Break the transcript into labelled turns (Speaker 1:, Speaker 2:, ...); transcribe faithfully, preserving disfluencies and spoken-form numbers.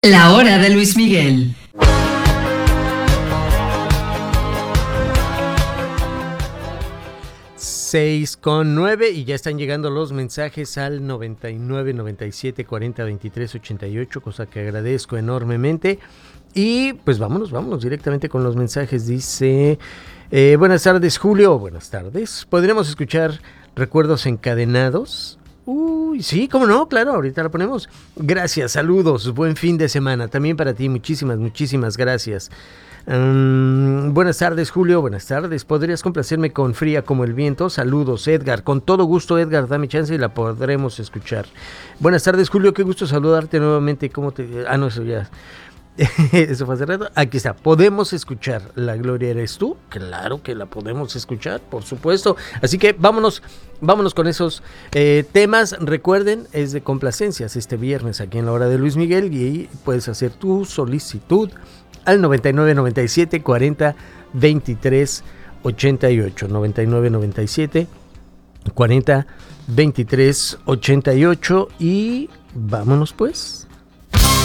Speaker 1: La hora de Luis Miguel.
Speaker 2: seis con nueve y ya están llegando los mensajes al noventa y nueve, noventa y siete, cuarenta, veintitrés, ochenta y ocho, cosa que agradezco enormemente. Y pues vámonos, vámonos directamente con los mensajes. Dice, eh, buenas tardes Julio, buenas tardes. ¿Podríamos escuchar Recuerdos Encadenados? Uy, sí, cómo no, claro, ahorita la ponemos. Gracias, saludos, buen fin de semana. También para ti, muchísimas, muchísimas gracias. Um, buenas tardes Julio, buenas tardes. ¿Podrías complacerme con Fría como el viento? Saludos Edgar, con todo gusto Edgar, dame chance y la podremos escuchar. Buenas tardes Julio, qué gusto saludarte nuevamente. ¿Cómo te...? Ah, no, eso ya... Eso fue hace rato. Aquí está, ¿podemos escuchar La Gloria Eres Tú? Claro que la podemos escuchar, por supuesto. Así que vámonos, vámonos con esos eh, temas. Recuerden, es de complacencias este viernes aquí en La Hora de Luis Miguel y puedes hacer tu solicitud al noventa y nueve, noventa y siete, cuarenta, veintitrés, ochenta y ocho. noventa y nueve, noventa y siete, cuarenta, veintitrés, ochenta y ocho y vámonos pues.